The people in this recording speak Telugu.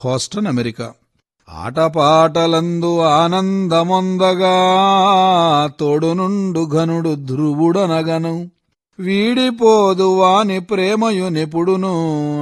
Houston, America. ఆటపాటలందు ఆనందమొందగా తోడునుండు ఘనుడు ధ్రువుడనగను. వీడిపోదు వాని ప్రేమయు నిపుడును